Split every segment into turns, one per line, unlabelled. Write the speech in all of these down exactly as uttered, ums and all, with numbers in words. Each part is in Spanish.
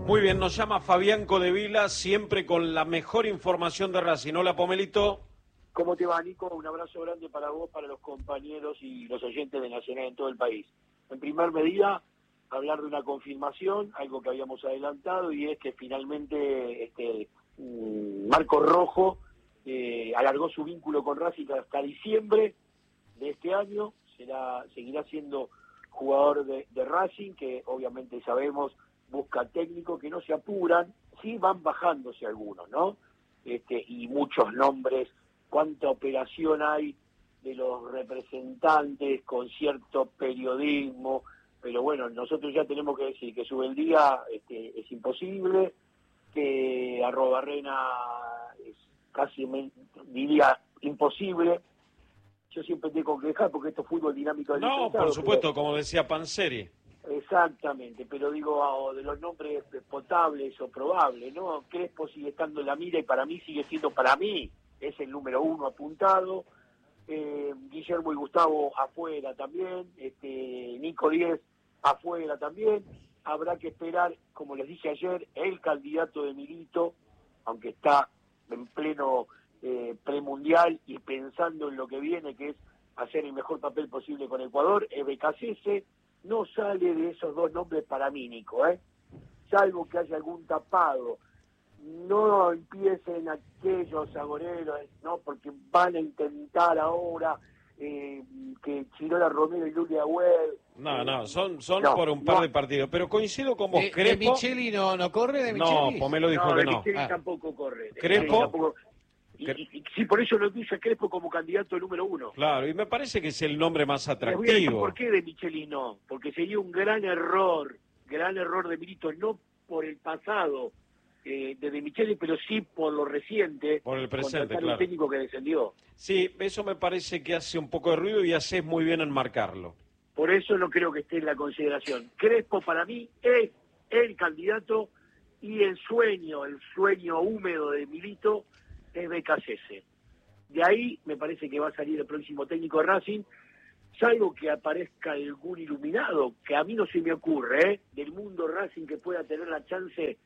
Muy bien, nos llama Fabián Codevila, siempre con la mejor información de Racing. Hola, Pomelito.
¿Cómo te va, Nico? Un abrazo grande para vos, para los compañeros y los oyentes de Nacional en todo el país. En primer medida, hablar de una confirmación, algo que habíamos adelantado, y es que finalmente este Marcos Rojo eh, alargó su vínculo con Racing hasta diciembre de este año. Será, seguirá siendo jugador de, de Racing, que obviamente sabemos busca técnico, que no se apuran, sí van bajándose algunos, ¿no? Este, y muchos nombres, cuánta operación hay de los representantes con cierto periodismo, pero bueno, nosotros ya tenemos que decir que Subeldía este, es imposible, que Arrobarrena es casi, diría, imposible. Yo siempre tengo que dejar porque esto es fútbol dinámico del
No, por supuesto, pero, como decía Panzeri.
Exactamente, pero digo oh, de los nombres potables o probables, ¿no? Crespo sigue estando en la mira y para mí sigue siendo, para mí, es el número uno apuntado. Eh, Guillermo y Gustavo afuera también, este Nico Díez afuera también. Habrá que esperar, como les dije ayer, el candidato de Milito, aunque está en pleno eh, premundial y pensando en lo que viene, que es hacer el mejor papel posible con Ecuador, es Becasese. No sale de esos dos nombres para mí, Nico, ¿eh? Salvo que haya algún tapado. No empiecen aquellos agoreros, ¿no? Porque van a intentar ahora eh, que Chirola Romero y Lulia Webb.
No,
eh,
no, son son
no,
por un par
no.
de partidos. Pero coincido con vos,
¿De,
Crespo.
de Micheli no, no corre? ¿De
No,
Micheli?
Pomelo dijo
no,
que
de
no.
Micheli
Ah.
tampoco corre. De
Crespo.
Micheli tampoco. Y,
Cre-
y, y sí, por eso lo dice Crespo como candidato número uno.
Claro, y me parece que es el nombre más
Les voy a decir
atractivo.
por qué de Micheli no. Porque sería un gran error, gran error de Milito, no por el pasado eh, de De Micheli, pero sí por lo reciente.
Por el presente,
contratar
claro.
un técnico que descendió.
Sí, eso me parece que hace un poco de ruido y haces muy bien en marcarlo.
Por eso no creo que esté en la consideración. Crespo para mí es el candidato y el sueño, el sueño húmedo de Milito es Becasese. De ahí me parece que va a salir el próximo técnico de Racing, salvo que aparezca algún iluminado, que a mí no se me ocurre, ¿eh? Del mundo Racing que pueda tener la chance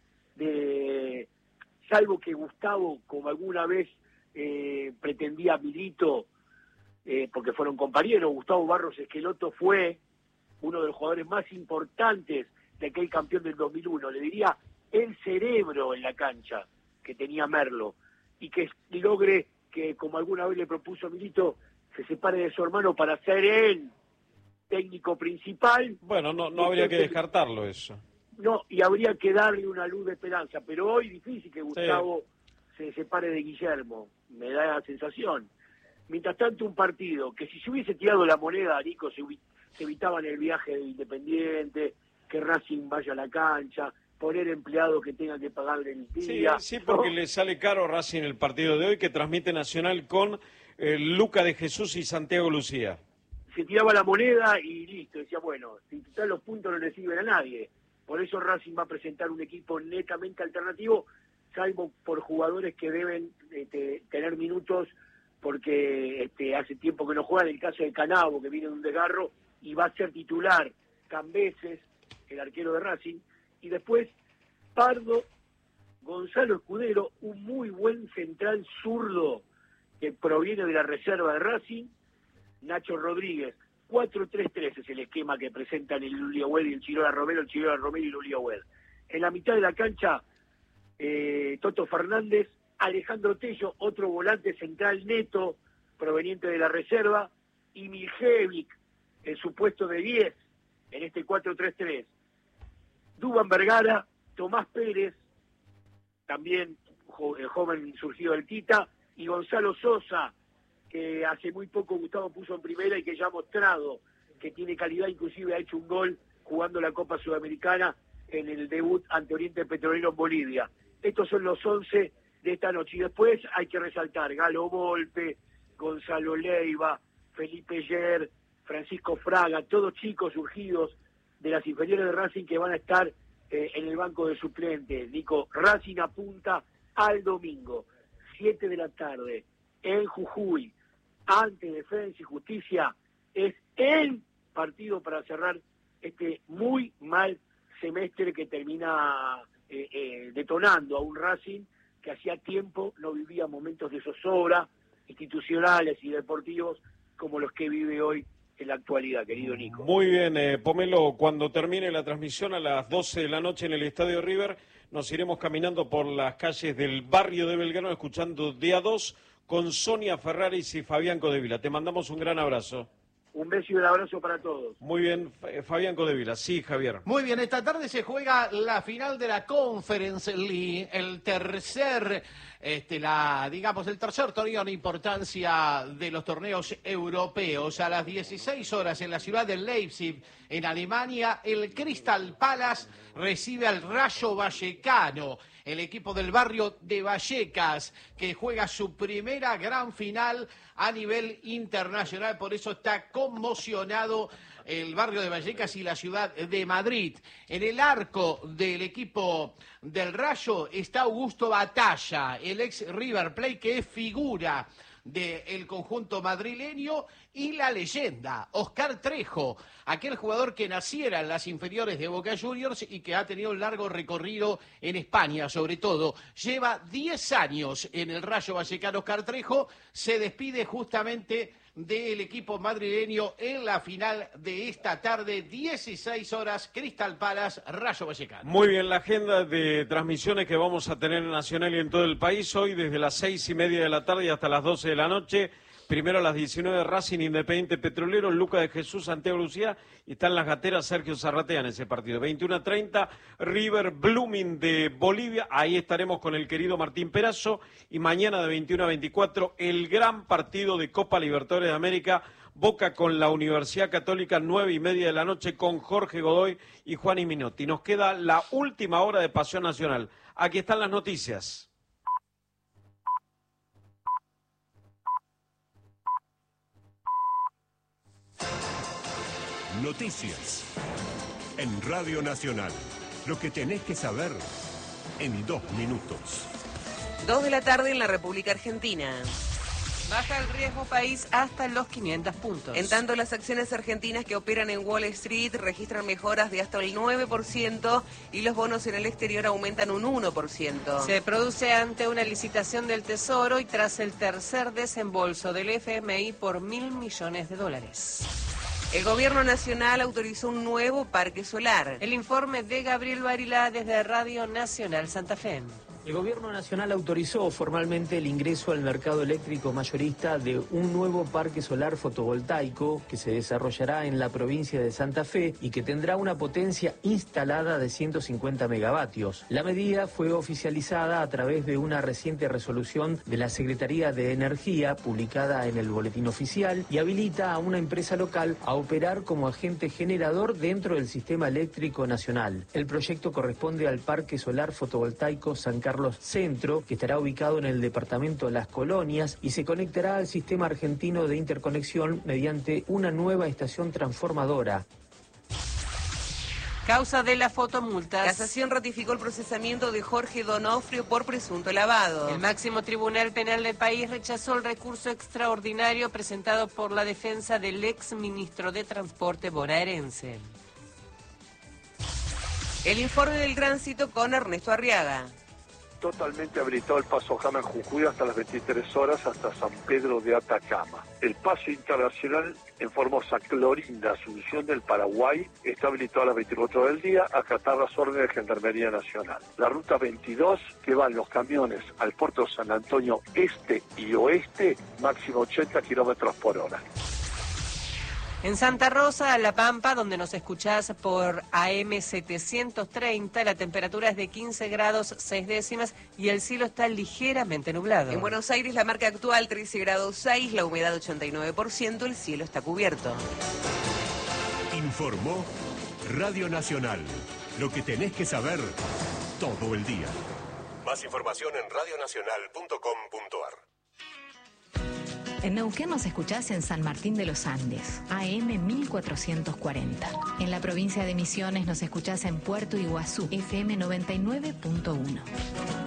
de, salvo que Gustavo, como alguna vez eh, pretendía Milito, eh, porque fueron compañeros, Gustavo Barros Esqueloto fue uno de los jugadores más importantes de aquel campeón del dos mil uno, le diría el cerebro en la cancha que tenía Merlo, y que logre que, como alguna vez le propuso Milito, se separe de su hermano para ser él técnico principal.
Bueno, no, no habría que descartarlo eso.
No, y habría que darle una luz de esperanza, pero hoy difícil que Gustavo sí. se separe de Guillermo, me da la sensación. Mientras tanto, un partido que si se hubiese tirado la moneda, Nico, se, se evitaban el viaje de Independiente, que Racing vaya a la cancha, poner empleados que tengan que pagarle el día.
Sí, sí, porque
¿no?
le sale caro a Racing el partido de hoy, que transmite Nacional con eh, Luca de Jesús y Santiago Lucía.
Se tiraba la moneda y listo, decía, bueno, si total los puntos no le sirven a nadie. Por eso Racing va a presentar un equipo netamente alternativo, salvo por jugadores que deben este, tener minutos, porque este, hace tiempo que no juegan, el caso de Canavo, que viene de un desgarro, y va a ser titular Cambeses, el arquero de Racing, y después Pardo, Gonzalo Escudero, un muy buen central zurdo que proviene de la reserva de Racing, Nacho Rodríguez. cuatro tres tres es el esquema que presentan el Lulia Webb y el Chirola Romero, el Chirola Romero y el Lulia Webb. En la mitad de la cancha, eh, Toto Fernández, Alejandro Tello, otro volante central neto proveniente de la reserva, y Miljevic en su puesto de diez en este cuatro tres tres. Duván Vergara, Tomás Pérez, también jo- el joven surgido del Tita, y Gonzalo Sosa, que hace muy poco Gustavo puso en primera y que ya ha mostrado que tiene calidad, inclusive ha hecho un gol jugando la Copa Sudamericana en el debut ante Oriente Petrolero en Bolivia. Estos son los once de esta noche. Y después hay que resaltar Galo Volpe, Gonzalo Leiva, Felipe Yer, Francisco Fraga, todos chicos surgidos de las inferiores de Racing que van a estar eh, en el banco de suplentes. Nico, Racing apunta al domingo, siete de la tarde, en Jujuy, ante Defensa y Justicia. Es el partido para cerrar este muy mal semestre que termina eh, eh, detonando a un Racing que hacía tiempo no vivía momentos de zozobra institucionales y deportivos como los que vive hoy en la actualidad, querido Nico.
Muy bien, eh, Pomelo, cuando termine la transmisión a las doce de la noche en el Estadio River, nos iremos caminando por las calles del barrio de Belgrano, escuchando Día dos con Sonia Ferraris y Fabián Codevila. Te mandamos un gran abrazo.
Un beso y un abrazo para todos.
Muy bien, Fabián Codevila. Sí, Javier.
Muy bien, esta tarde se juega la final de la Conference League, el tercer, este, la, digamos, el tercer torneo en importancia de los torneos europeos. A las dieciséis horas en la ciudad de Leipzig, en Alemania, el Crystal Palace recibe al Rayo Vallecano, el equipo del barrio de Vallecas, que juega su primera gran final a nivel internacional. Por eso está conmocionado el barrio de Vallecas y la ciudad de Madrid. En el arco del equipo del Rayo está Augusto Batalla, el ex River Plate, que es figura del conjunto madrileño, y la leyenda, Oscar Trejo, aquel jugador que naciera en las inferiores de Boca Juniors y que ha tenido un largo recorrido en España, sobre todo. Lleva diez años en el Rayo Vallecano. Oscar Trejo se despide justamente del equipo madrileño en la final de esta tarde, dieciséis horas, Crystal Palace, Rayo Vallecano.
Muy bien, la agenda de transmisiones que vamos a tener en Nacional y en todo el país hoy, desde las seis y media de la tarde y hasta las doce de la noche. Primero a las diecinueve, Racing Independiente Petrolero, Luca de Jesús, Santiago Lucía, y están las gateras Sergio Zarratea en ese partido. veintiuno a treinta, River Blooming de Bolivia, ahí estaremos con el querido Martín Perazo, y mañana de veintiuno a veinticuatro, el gran partido de Copa Libertadores de América, Boca con la Universidad Católica, nueve y media de la noche, con Jorge Godoy y Juan y Minotti. Nos queda la última hora de Pasión Nacional. Aquí están las noticias.
Noticias en Radio Nacional. Lo que tenés que saber en dos minutos.
Dos de la tarde en la República Argentina. Baja el riesgo país hasta los quinientos puntos. En tanto, las acciones argentinas que operan en Wall Street registran mejoras de hasta el nueve por ciento y los bonos en el exterior aumentan un uno por ciento.
Se produce ante una licitación del Tesoro y tras el tercer desembolso del F M I por mil millones de dólares.
El Gobierno Nacional autorizó un nuevo parque solar.
El informe de Gabriel Barilá desde Radio Nacional Santa Fe.
El Gobierno Nacional autorizó formalmente el ingreso al mercado eléctrico mayorista de un nuevo parque solar fotovoltaico que se desarrollará en la provincia de Santa Fe y que tendrá una potencia instalada de ciento cincuenta megavatios. La medida fue oficializada a través de una reciente resolución de la Secretaría de Energía publicada en el Boletín Oficial y habilita a una empresa local a operar como agente generador dentro del sistema eléctrico nacional. El proyecto corresponde al Parque Solar Fotovoltaico San Carlos Carlos Centro, que estará ubicado en el departamento Las Colonias y se conectará al sistema argentino de interconexión mediante una nueva estación transformadora.
Causa de las fotomultas.
Casación ratificó el procesamiento de Jorge Donofrio por presunto lavado.
El máximo tribunal penal del país rechazó el recurso extraordinario presentado por la defensa del ex ministro de Transporte bonaerense.
El informe del tránsito con Ernesto Arriaga.
Totalmente habilitado el paso Jama en Jujuy hasta las veintitrés horas hasta San Pedro de Atacama. El paso internacional en Formosa, Clorinda, Asunción del Paraguay, está habilitado a las veinticuatro horas del día a acatar las órdenes de Gendarmería Nacional. La ruta veintidós, que van los camiones al puerto de San Antonio Este y Oeste, máximo ochenta kilómetros por hora.
En Santa Rosa, La Pampa, donde nos escuchás por A M setecientos treinta, la temperatura es de quince grados seis décimas y el cielo está ligeramente nublado.
En Buenos Aires, la marca actual trece grados seis, la humedad ochenta y nueve por ciento, el cielo está cubierto.
Informó Radio Nacional. Lo que tenés que saber todo el día. Más información en radio nacional punto com punto ar.
En Neuquén nos escuchás en San Martín de los Andes, A M mil cuatrocientos cuarenta. En la provincia de Misiones nos escuchás en Puerto Iguazú, F M noventa y nueve punto uno.